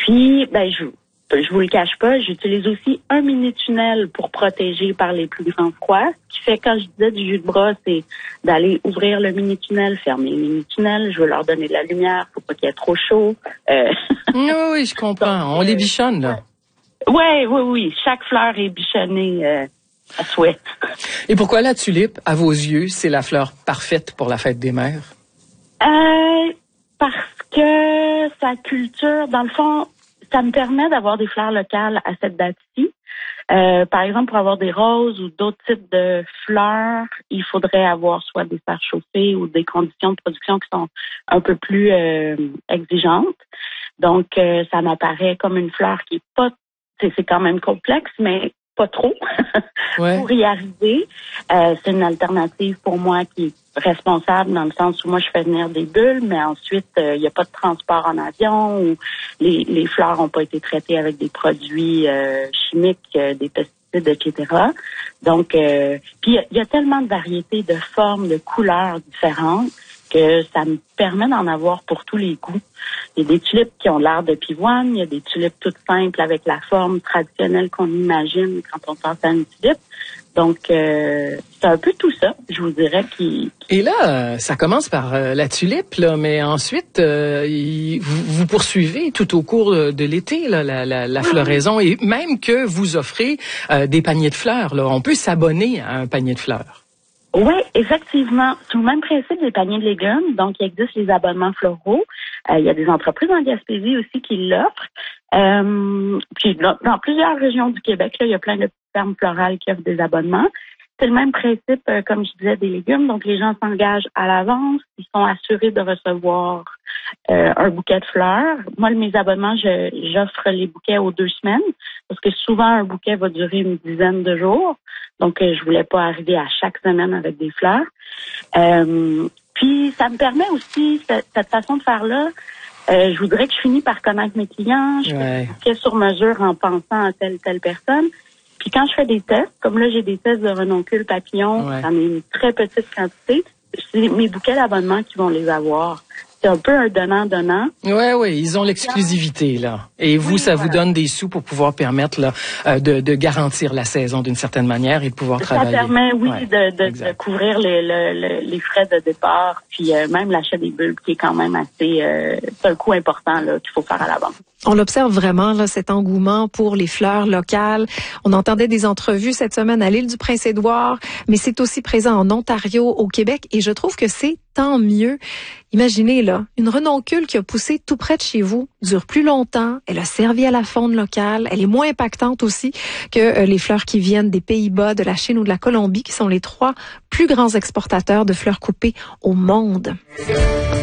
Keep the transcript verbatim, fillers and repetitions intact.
Puis, ben, je je vous le cache pas, j'utilise aussi un mini-tunnel pour protéger par les plus grands froids. Ce qui fait, quand je disais du jus de bras, c'est d'aller ouvrir le mini-tunnel, fermer le mini-tunnel. Je veux leur donner de la lumière, faut pas qu'il y ait trop chaud. Euh... oui, oui, je comprends. Donc, on les bichonne, là. Oui, oui, oui. Chaque fleur est bichonnée euh, à souhait. Et pourquoi la tulipe, à vos yeux, c'est la fleur parfaite pour la fête des mères? Euh, parce que sa culture, dans le fond, ça me permet d'avoir des fleurs locales à cette date-ci. Euh, par exemple, pour avoir des roses ou d'autres types de fleurs, il faudrait avoir soit des serres chauffées ou des conditions de production qui sont un peu plus euh, exigeantes. Donc, euh, ça m'apparaît comme une fleur qui est pas, c'est, c'est quand même complexe, mais pas trop ouais. Pour y arriver. Euh, c'est une alternative pour moi qui est responsable dans le sens où moi je fais venir des bulles, mais ensuite il euh, n'y a pas de transport en avion ou les, les fleurs n'ont pas été traitées avec des produits euh, chimiques, euh, des pesticides, et cetera. Donc, euh, puis il y, y a tellement de variétés de formes, de couleurs différentes que ça me permet d'en avoir pour tous les goûts. Il y a des tulipes qui ont l'air de pivoine, il y a des tulipes toutes simples avec la forme traditionnelle qu'on imagine quand on pense à une tulipe. Donc, euh, c'est un peu tout ça, je vous dirais. Qui, qui... Et là, ça commence par euh, la tulipe, là, mais ensuite, euh, il, vous, vous poursuivez tout au cours de l'été là, la, la, la floraison, et même que vous offrez euh, des paniers de fleurs. Là. On peut s'abonner à un panier de fleurs. Oui, effectivement. C'est le même principe des paniers de légumes. Donc, il existe les abonnements floraux. Euh, il y a des entreprises en Gaspésie aussi qui l'offrent. Euh, puis, dans, dans plusieurs régions du Québec, là, il y a plein de fermes florales qui offrent des abonnements. C'est le même principe, euh, comme je disais, des légumes. Donc, les gens s'engagent à l'avance. Ils sont assurés de recevoir euh, un bouquet de fleurs. Moi, mes abonnements, je, j'offre les bouquets aux deux semaines parce que souvent, un bouquet va durer une dizaine de jours. Donc, euh, je voulais pas arriver à chaque semaine avec des fleurs. Euh, puis, ça me permet aussi, cette, cette façon de faire-là, euh, je voudrais que je finis par connaître mes clients. Je fais des bouquets sur mesure en pensant à telle telle personne. Puis quand je fais des tests, comme là, j'ai des tests de renoncule papillon, ouais. J'en ai une très petite quantité, c'est mes bouquets d'abonnement qui vont les avoir. C'est un peu un donnant-donnant. Oui, oui, ils ont l'exclusivité, là. Et vous, oui, ça voilà. Vous donne des sous pour pouvoir permettre là, de, de garantir la saison d'une certaine manière et de pouvoir ça travailler. Ça permet, oui, ouais, de, de, de couvrir les, le, les frais de départ, puis euh, même l'achat des bulbes, qui est quand même assez... Euh, c'est un coût important là qu'il faut faire à l'avance. On l'observe vraiment, là, cet engouement pour les fleurs locales. On entendait des entrevues cette semaine à l'île du Prince-Édouard, mais c'est aussi présent en Ontario, au Québec, et je trouve que c'est tant mieux. Imaginez, là, une renoncule qui a poussé tout près de chez vous, dure plus longtemps, elle a servi à la faune locale, elle est moins impactante aussi que euh, les fleurs qui viennent des Pays-Bas, de la Chine ou de la Colombie, qui sont les trois plus grands exportateurs de fleurs coupées au monde.